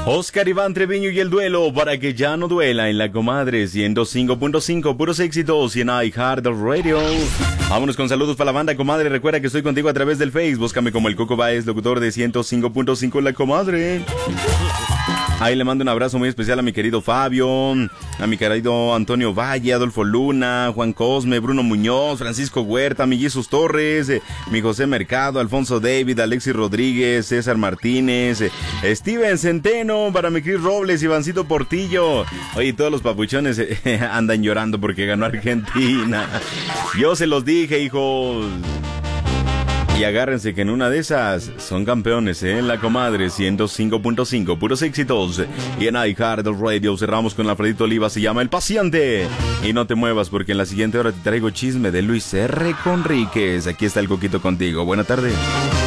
Oscar Iván Treviño y el duelo para que ya no duela en la comadre 105.5, puros éxitos y en iHeart Radio. Vámonos con saludos para la banda, comadre. Recuerda que estoy contigo a través del Face. Búscame como el Coco Baez, locutor de 105.5 la comadre. Ahí le mando un abrazo muy especial a mi querido Fabio, a mi querido Antonio Valle, Adolfo Luna, Juan Cosme, Bruno Muñoz, Francisco Huerta, mi Jesus Torres, mi José Mercado, Alfonso David, Alexis Rodríguez, César Martínez, Steven Centeno, para mi Cris Robles, Ivancito Portillo. Oye, todos los papuchones andan llorando porque ganó Argentina. Yo se los dije, hijos. Y agárrense que en una de esas son campeones, la comadre 105.5, puros éxitos. Y en iHeart Radio cerramos con Alfredito Oliva, se llama El Paciente. Y no te muevas porque en la siguiente hora te traigo chisme de Luis R. Conríquez. Aquí está el Coquito contigo. Buena tarde.